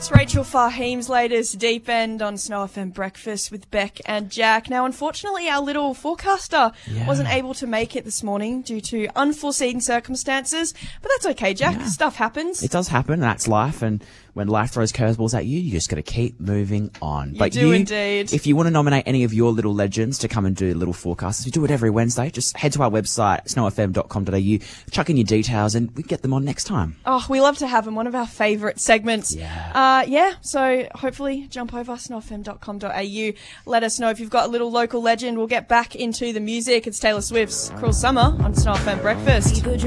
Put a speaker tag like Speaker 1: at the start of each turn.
Speaker 1: It's Rachel Fahim's latest Deep End on Snow FM Breakfast with Beck and Jack. Now, unfortunately, our little forecaster wasn't able to make it this morning due to unforeseen circumstances, but that's okay, Jack.
Speaker 2: Yeah.
Speaker 1: Stuff happens.
Speaker 2: It does happen. That's life. And when life throws curveballs at you, you just got to keep moving on.
Speaker 1: You do indeed.
Speaker 2: If you want to nominate any of your little legends to come and do little forecasts, we do it every Wednesday. Just head to our website, snowfm.com.au, chuck in your details, and we get them on next time.
Speaker 1: Oh, we love to have them. One of our favourite segments. So hopefully jump over snowfm.com.au. Let us know if you've got a little local legend. We'll get back into the music. It's Taylor Swift's Cruel Summer on Snow FM Breakfast.